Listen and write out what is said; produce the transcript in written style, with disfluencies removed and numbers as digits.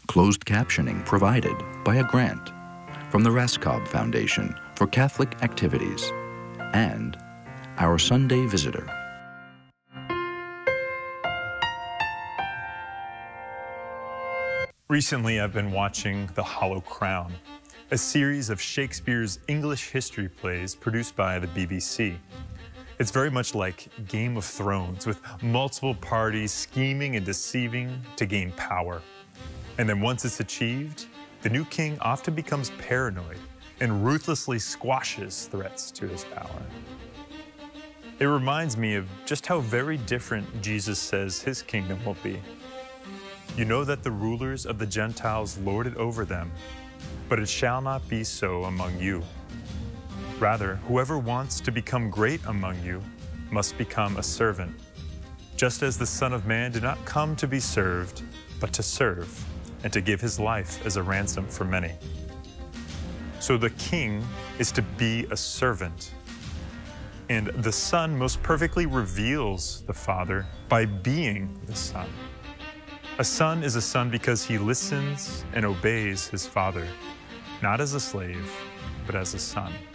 Closed captioning provided by a grant from the Raskob Foundation for Catholic Activities and Our Sunday Visitor. Recently, I've been watching The Hollow Crown, a series of Shakespeare's English history plays produced by the BBC. It's very much like Game of Thrones, with multiple parties scheming and deceiving to gain power. And then once it's achieved, the new king often becomes paranoid and ruthlessly squashes threats to his power. It reminds me of just how very different Jesus says his kingdom will be. You know that the rulers of the Gentiles lord it over them, but it shall not be so among you. Rather, whoever wants to become great among you must become a servant, just as the Son of Man did not come to be served, but to serve, and to give his life as a ransom for many. So the king is to be a servant, and the Son most perfectly reveals the Father by being the Son. A son is a son because he listens and obeys his father, not as a slave, but as a son.